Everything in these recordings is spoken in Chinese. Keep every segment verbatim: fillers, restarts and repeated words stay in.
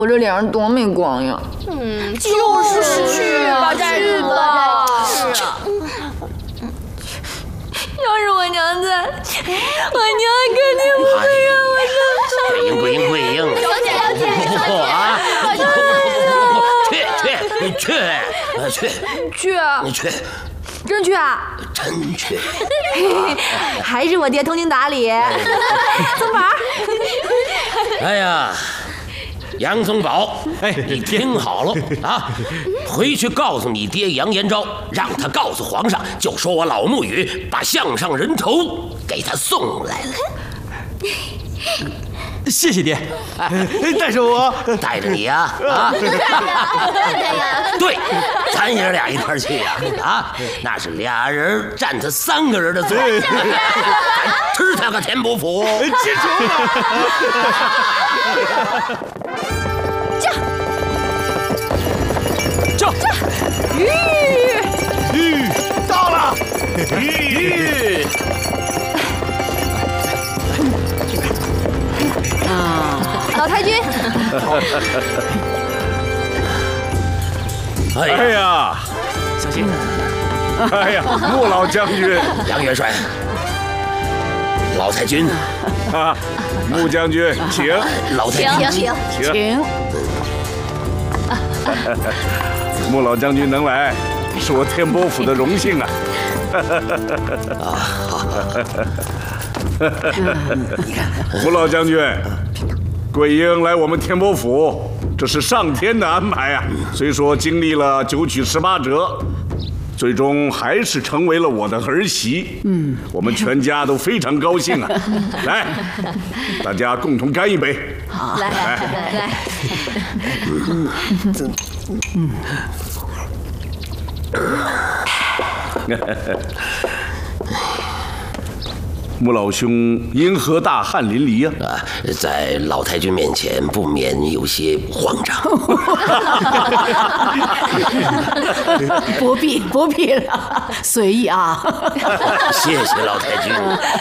我这脸上多没光呀！ 嗯，就是去吧，去吧。是啊。 要是我娘在，我娘肯定不会让我这么。 桂英，桂英，桂英， 小姐，小姐，小姐啊！ 去去你去，去去啊！ 你去， 真去啊？ 真去。 还是我爹通情达理。宗宝。 哎呀。杨宗保，哎，你听好了啊！回去告诉你爹杨延昭，让他告诉皇上，就说我老沐雨把项上人头给他送来了。 谢谢爹，带着我， 带着你呀，啊！对，咱爷俩一块去呀，啊，那是俩人占他三个人的罪，咱吃他个天不服。 记住了。 驾！驾！吁！ 吁！到了！吁！ 啊！老太君。 哎呀！ 哎呀！ 小心！ 哎呀，穆老将军， 杨元帅，老太君， 啊，穆将军，请。 老太君， 请请。 请。 穆老将军能来，是我天波府的荣幸啊！ 啊，好。 你看，穆老将军，桂英来我们天波府，这是上天的安排啊！虽说经历了九曲十八折，最终还是成为了我的儿媳。嗯，我们全家都非常高兴啊！来，大家共同干一杯。 好，来来来。 嗯嗯。穆老兄因何大汗淋漓呀？ 啊，在老太君面前不免有些慌张。 不必不必了，随意啊。 谢谢老太君。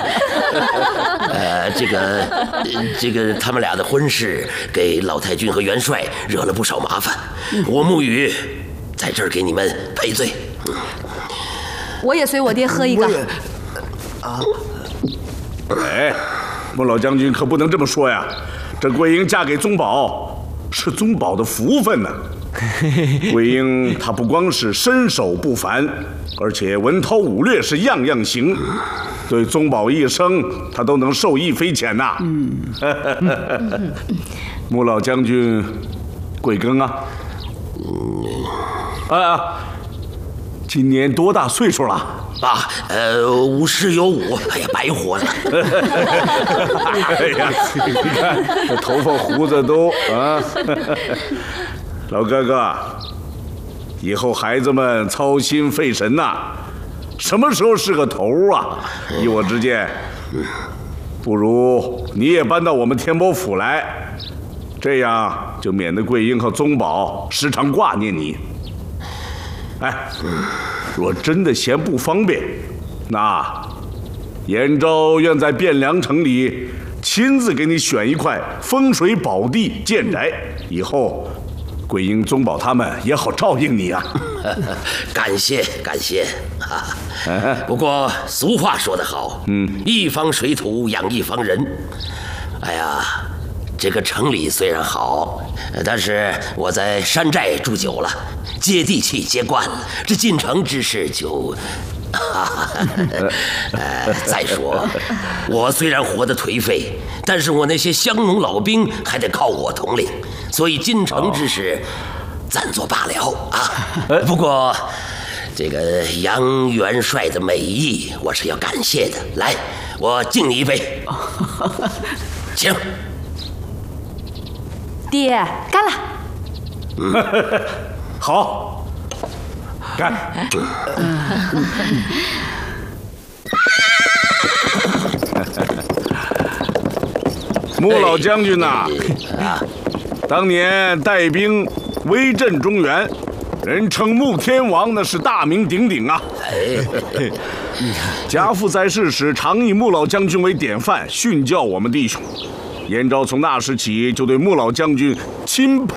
呃，这个这个他们俩的婚事给老太君和元帅惹了不少麻烦，我沐雨在这儿给你们赔罪。 我也随我爹喝一个。 啊。哎，穆老将军可不能这么说呀！这桂英嫁给宗保，是宗保的福分呢。桂英她不光是身手不凡，而且文韬武略是样样行，对宗保一生她都能受益匪浅呐。嗯，穆老将军贵庚啊？嗯，啊，今年多大岁数了？ 啊，呃，五十有五，哎呀，白活了。 哎呀，你看这头发胡子都啊，老哥哥，以后孩子们操心费神呐、啊，什么时候是个头啊？依我之见，不如你也搬到我们天波府来，这样就免得桂英和宗保时常挂念你。哎。若真的嫌不方便，那延昭愿在汴梁城里亲自给你选一块风水宝地建宅，以后桂英、宗保他们也好照应你啊。 感谢感谢啊！不过俗话说得好，嗯，一方水土养一方人。哎呀，这个城里虽然好，但是我在山寨住久了，接地气接惯了，这进城之事就……呃，再说，我虽然活得颓废，但是我那些乡农老兵还得靠我统领，所以进城之事暂作罢了啊。不过，这个杨元帅的美意，我是要感谢的。来，我敬你一杯，请。 爹，干了！ 嗯，好，干！穆老将军呐，啊，当年带兵威震中原，人称穆天王，那是大名鼎鼎啊。哎，家父在世时，常以穆老将军为典范，训教我们弟兄。延昭从那时起就对穆老将军钦佩